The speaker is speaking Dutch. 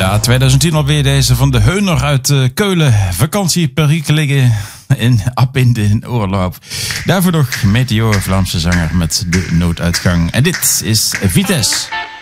Ja, 2010 alweer deze van de Heuner uit Keulen. Vakantieperikelen in de oorloop. Daarvoor nog Meteor, Vlaamse zanger met de nooduitgang. En dit is Vitesse.